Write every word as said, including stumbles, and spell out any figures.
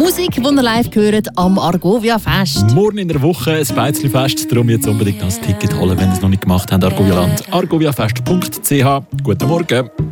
Musik, die ihr live hört am Argovia Fest. Morgen in der Woche ein Beizli-Fest, darum jetzt unbedingt noch ein Ticket holen, wenn ihr es noch nicht gemacht habt. Argovialand, argoviafest punkt c h. Guten Morgen.